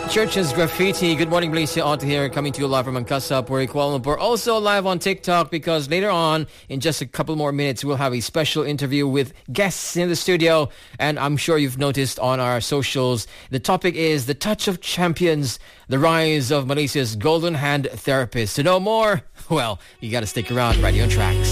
Church's Graffiti. Good morning, Malaysia. On to here, coming to you live from Angkasa, Puri, Kuala Lumpur. Also live on TikTok because later on, in just a couple more minutes, we'll have a special interview with guests in the studio. And I'm sure you've noticed on our socials, the topic is the touch of champions, the rise of Malaysia's golden hand therapist. To know more, well, you got to stick around right here on Tracks.